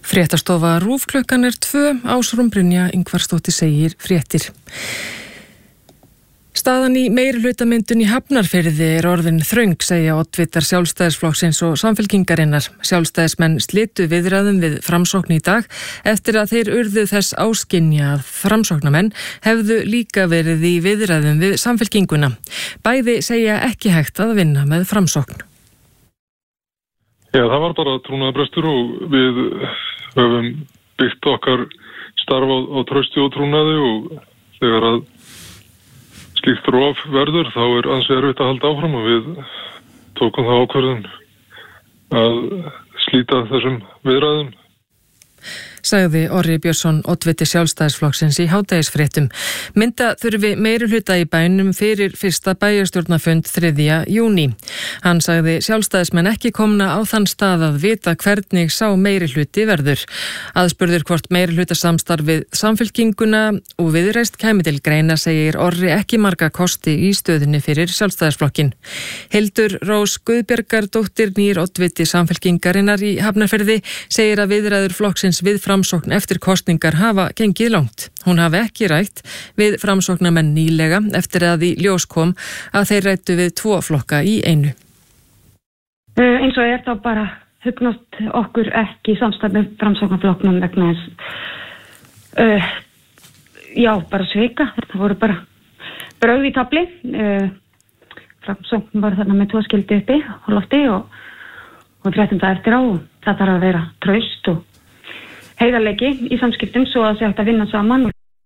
Fréttastofa RÚV klukkan 2, Ásrún Brynja Ingvarsdóttir segir fréttir. Staðan í meirihlautamyndun í Hafnarfirði orðin þröng, segja oddvitar Sjálfstæðisflokksins og Samfylkingarinnar. Sjálfstæðismenn slitu viðræðum við Framsókn í dag eftir að þeir urðu þess áskynja að Framsóknarmenn hefðu líka verið í viðræðum við Samfylkinguna. Bæði segja ekki hægt að vinna með Framsókn. Já, það var bara trúnaðarbrestur og við höfum byggt okkar starf á trausti og trúnaði og þegar að slíkt rof verður þá ansi erfitt að halda áfram og við tókum það ákvörðun að slíta þessum viðræðum. Sagði Orri Björnsson, oddviti Sjálfstæðisflokksins í hádegisfréttum. Mynda þurfi meirihluta í bænum fyrir fyrsta bæjarstjórnarfund 3. júní. Hann sagði Sjálfstæðismenn ekki komna á þann stað að vita hvernig sá meirihluti verður. Aðspurður hvort meirihluta samstarfið Samfylkinguna og Viðreist kæmi til greina, segir Orri ekki marga kosti í stöðunni fyrir Sjálfstæðisflokkin. Hildur Rós Guðbjargardóttir, nýr oddviti Samfylkingarinnar í Hafnarfirði, segir að viðræður flokksins við Framsókn eftir kosningar hafa gengið langt. Hún hafi ekki rætt við Framsóknarmenn nýlega eftir að í ljós kom að þeir rættu við 2 flokka í einu. Eins og þá bara hugnast okkur ekki samstarf með Framsóknarflokknum vegna þess bara sveika. Það voru bara brauð í tafli. Framsókn var þarna með 2 skildi uppi á lofti og fréttum það eftir á og það þarf að vera traust og heiðarleiki í samskiptum svo að það hægt að vinna saman.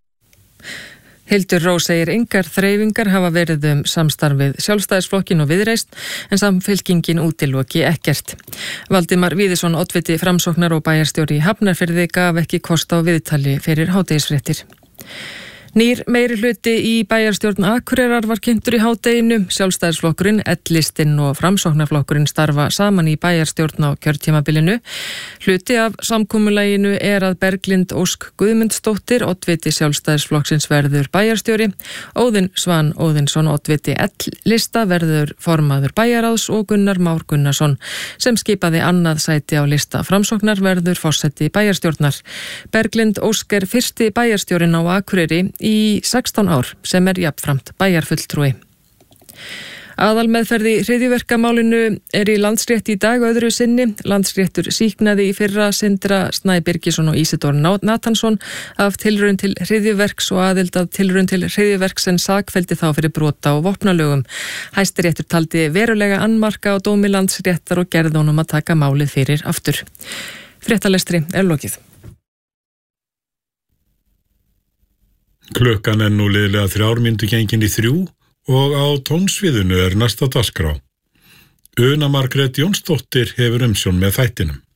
Hildur Rós segir engar þreifingar hafa verið samstarfið Sjálfstæðisflokkin og Viðreist en Samfylkingin útiloki ekkert. Valdimar Víðisson, oddviti Framsóknar og bæjarstjóri í Hafnarfirði, gaf ekki kost á viðtali fyrir hádegisfréttir. Nýr meirihluti í bæjarstjórn Akureyrar var kynntur í hádeginu. Sjálfstæðisflokkurinn, L-listinn og Framsóknarflokkurinn starfa saman í bæjarstjórn á kjörtímabilinu. Hluti af samkomulaginu að Berglind Ósk Guðmundsdóttir, oddviti Sjálfstæðisflokksins, verður bæjarstjóri. Óðinn Svan Óðinsson, oddviti L-lista, verður formaður bæjaráðs og Gunnar Már Gunnarsson, sem skipaði annað sæti á lista Framsóknar, verður forseti bæjarstjórnar. Berglind Ósk fyrsti bæjarstjórin á Akureyri í 16 ár sem jafnframt bæjarfulltrúi. Aðalmeðferð í hryðjuverkamálinu í Landsrétt í dag öðru sinni. Landsréttur sýknaði í fyrra Sindra Snæ Birgisson og Ísidór Natansson af tilraun til hryðjuverks og aðild að tilraun til hryðjuverks en sakfelldi þá fyrir brota og vopnalögum. Hæstiréttur taldi verulega annmarka á dómi Landsréttar og gerði honum að taka málið fyrir aftur. Fréttalestri lokið. Klukkan nú liðlega 3 mínútur gengin í 3 og á tónsviðinu næsta dagskrá. Una Margrét Jónsdóttir hefur umsjón með þættinum.